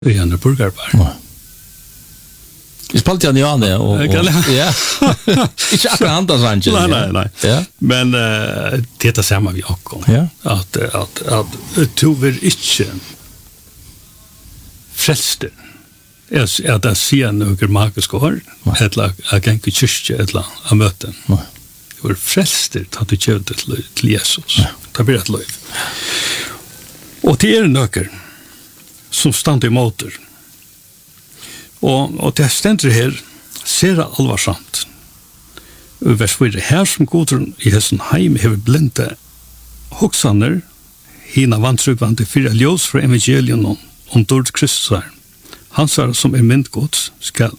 i en burgerbar. Vi spalte han Janne och ja. Inte akkurat andra sanger. Nej. Ja. Men det är samma vi också. Ja. Att du vill inte frälster. Är det ser några magiska år eller jag kan inte kyrka eller av möten. Nej. Du vill frälster att du kör till Jesus. Det blir ett liv. Och det är några som stannar emot det. Og det stender her, ser alvarsamt. Vers 4, her som godren i hessen heim hever blinde hoksaner, hina vantrykvande fyra ljós fra evangelion om dord Kristus er. Han sa som myndgods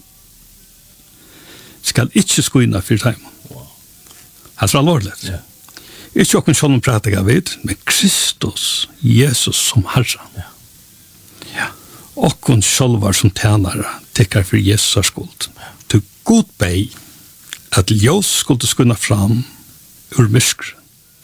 skal ikke skoina fyrir heim. Det er alvorligt. Ikke okken sjålom prater vid, men Kristus, Jesus som Herre. Ja. Okkon sjálvar som tjänare tekkar för Jesus skuld. Du god bei at ljós skulle skunna fram ur myskr.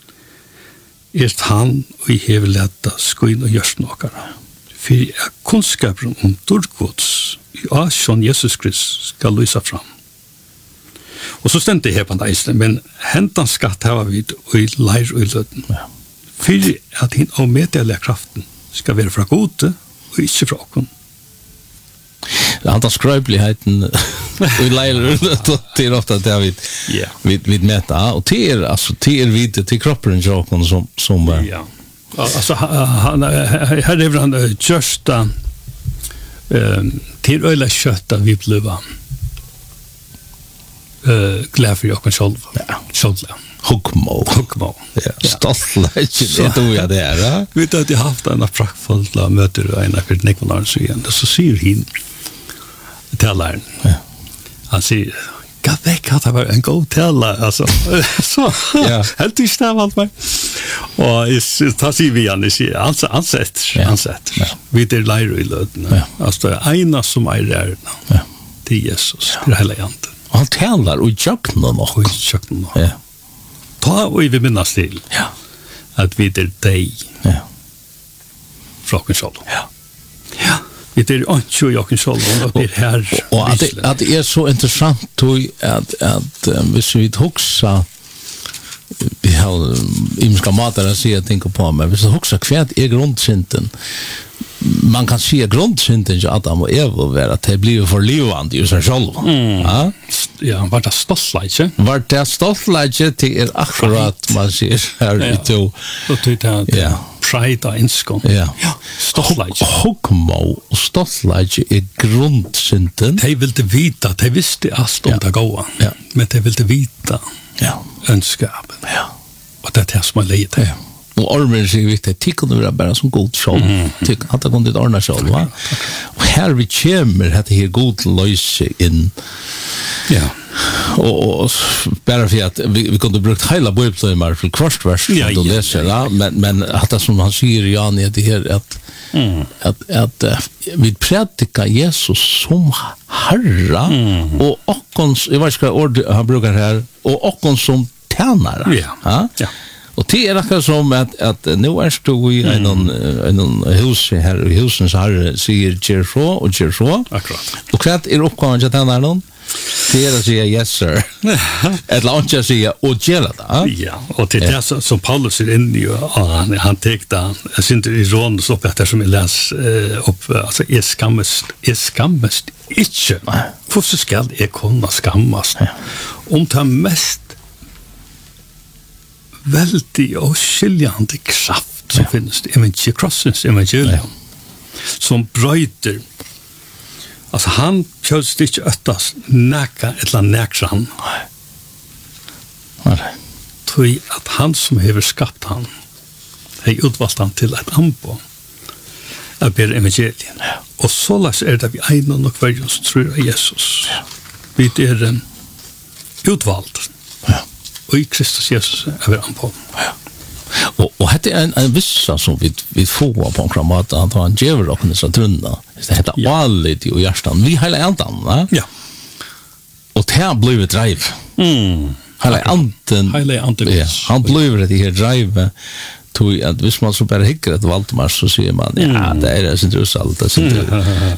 Han og I hever leta skuin og gjørst nokara. For kunnskapen om dordgods I asjon Jesus Krist skal lysa fram. Og så stendte jeg på en eisne, men hentan skatt hava vid og I leir og I løden. For at hin avmeddelige kraften skal være fra gode og ikke fra okken. Han tar skrøybligheten og leiler til ofte det vi meta og til vidt til kroppen som ja. Altså her er han kjørsta til øyla kjøtta vi bliva glad for jokken sjølv. Hukmo. Ja. Stoltleik, det tror jeg det er. Vi vet at jeg har haft en praktfull møter og en av Nikolaen så igjen, så sier hin talaren. Ja. Han sier, gå vekk at det var en god taler, altså. Så, helt ikke det vant meg. Og da sier vi han, jeg sier, ansett. Vi er leir i lødene. Altså, det er ena som er til Jesus, til hele janten. Og han taler og jøkner nok. Ja. Ta og vi minnes til at vi er deg fra åkken Ja. Vi er ikke i åkken og vi er her. Og at det er så interessant at hvis vi hoksa vi har imenska matar å si at tenker på, men hvis vi hoksa hva er grundsynden man kan se grundsynden til Adam og Eva være at det blir for livande i seg selv. Ja, var det stoltleitje? Var det stoltleitje til akkurat man sier her i to. Og til det pride og innskånd. Ja, stoltleitje. Hukmo og stoltleitje er grundsynden. De ville vite, de visste alt om det gåa, men de ville vite ønskapen. Ja. Og det er det som er leid til. Og ormen sier vi til, de kunne være bare som god sjål. At det kunne dit ordne sjål, va? Og her vi kommer, dette her god løse inn. Ja. Og bare for at vi kunne brukt hele bøypløymer for kvart vers, du leser, men at det som han sier, Jan, er det her, at vi predikar Jesus som Herre, og okkons, jeg vet ikke hva ord han bruker her, og okkons som tjenere. Ja. Og det er akkurat som at nå er stod i en hus her, og husens herre sier gjør så og gjør så. Akkurat. Og hva er oppgaven til denne noen? Det er å si yes, sir. Eller annet å si og gjør det. Ja, og til det som Paulus er inne i, han tekte, jeg synes i råden så opp etter som jeg leser opp, altså, jeg skammest ikke. Hvorfor skal jeg kunne skammast? Om det er mest veldig og skiljande kraft som finnes i krossens evangelium som brøyter altså han kjølst ikke øttas næka eller nækran tror at han som hever skapt han har utvalgt han til et anbo av bedre evangelien og så las er det vi egnet nok hver som tror av Jesus vi er utvalgt og i Kristus Jesus er vi an på. Ja. Og dette er en vissa som vi får på en kramat, at han gjør dere så trunna. Det heter allit i hjertan. Vi hele andan, ja. Og det har blivit drive. Hele anden. Hele anden. Han blivit det her drive tog att hvis man så bara hickar ett Valdemar så säger man ja det är det inte usalt det